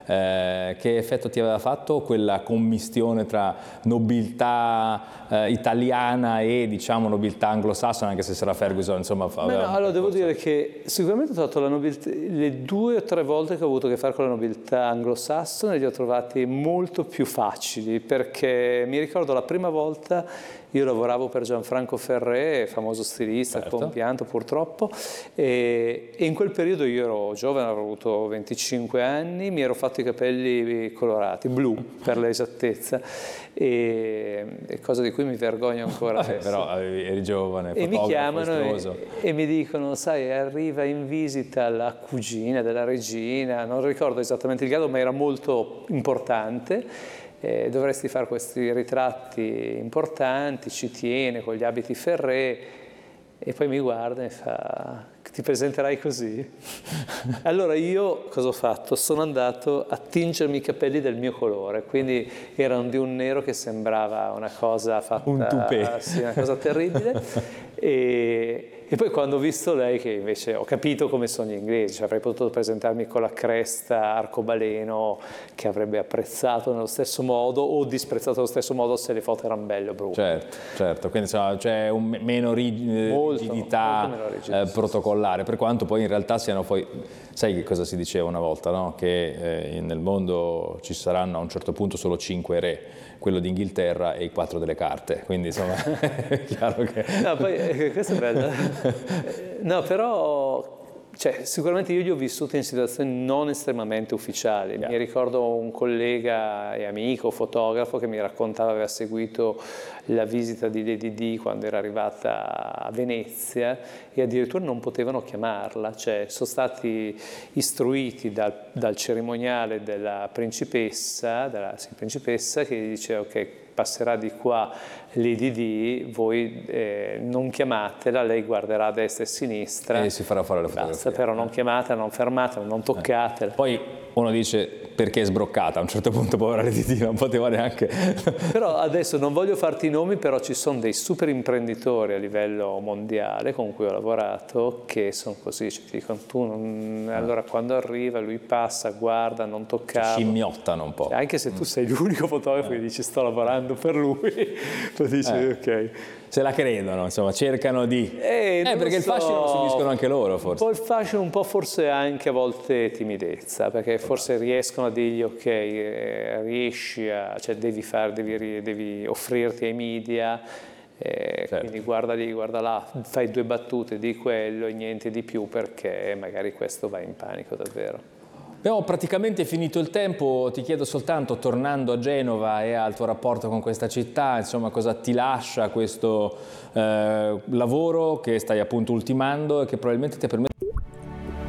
Che effetto ti aveva fatto quella commistione tra nobiltà italiana e diciamo nobiltà anglosassone, anche se Sir Ferguson insomma allora devo dire che sicuramente ho trovato la nobiltà, le 2 o 3 volte che ho avuto a che fare con la nobiltà anglosassone li ho trovati molto più facili, perché mi ricordo la prima volta io lavoravo per Gianfranco Ferré, famoso stilista, certo, compianto purtroppo, e in quel periodo io ero giovane, avevo avuto 25 anni, mi ero fatto i capelli colorati, blu per l'esattezza, e cosa di cui mi vergogno ancora adesso. Però eri giovane, e mi chiamano e mi dicono, sai, arriva in visita la cugina della regina, non ricordo esattamente il grado, ma era molto importante. Dovresti fare questi ritratti importanti, ci tiene con gli abiti Ferré, e poi mi guarda e fa: ti presenterai così? Allora io cosa ho fatto? Sono andato a tingermi i capelli del mio colore, quindi erano di un nero che sembrava una cosa fatta, un tupè, sì, una cosa terribile. E poi quando ho visto lei, che invece ho capito come sono gli inglesi, cioè avrei potuto presentarmi con la cresta arcobaleno, che avrebbe apprezzato nello stesso modo o disprezzato nello stesso modo se le foto erano belle o brutte. Certo, quindi insomma, c'è meno rigidità protocollare, per quanto poi in realtà siano poi, sai che cosa si diceva una volta, no? Che nel mondo ci saranno a un certo punto solo 5 re, quello d'Inghilterra e i 4 delle carte, quindi insomma è chiaro che... No, poi questo è bello. No, però cioè, sicuramente io li ho vissuti in situazioni non estremamente ufficiali. Mi ricordo un collega e amico, fotografo, che mi raccontava aveva seguito la visita di Lady Di quando era arrivata a Venezia e addirittura non potevano chiamarla, cioè sono stati istruiti dal cerimoniale della principessa, che gli diceva: ok, passerà di qua Lady Di, voi non chiamatela, lei guarderà a destra e a sinistra e si farà fare le fotografie. Basta, però non chiamatela, non fermatela, non toccatela. Poi uno dice: perché è sbroccata? A un certo punto povera Lady Di non poteva neanche... Però adesso non voglio farti i nomi, però ci sono dei super imprenditori a livello mondiale con cui ho lavorato che sono così, cioè ti dicono tu allora quando arriva lui passa, guarda, non toccare, scimmiottano un po', cioè, anche se tu sei l'unico fotografo che dice sto lavorando per lui, tu dici ok, se la credono, insomma, cercano di... perché il fascino lo subiscono anche loro, forse. Un po' il fascino, un po' forse anche a volte timidezza, perché forse riescono a dirgli ok, riesci a, cioè devi offrirti ai media, certo. Quindi guarda lì, guarda là, fai 2 battute di quello e niente di più, perché magari questo va in panico davvero. Abbiamo praticamente finito il tempo, ti chiedo soltanto, tornando a Genova e al tuo rapporto con questa città, insomma, cosa ti lascia questo lavoro che stai appunto ultimando e che probabilmente ti ha permesso